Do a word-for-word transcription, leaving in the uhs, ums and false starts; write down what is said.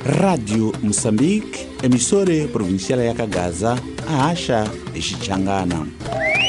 Rádio Moçambique, emissora provincial ya Cagaza, a Acha e Xichangana.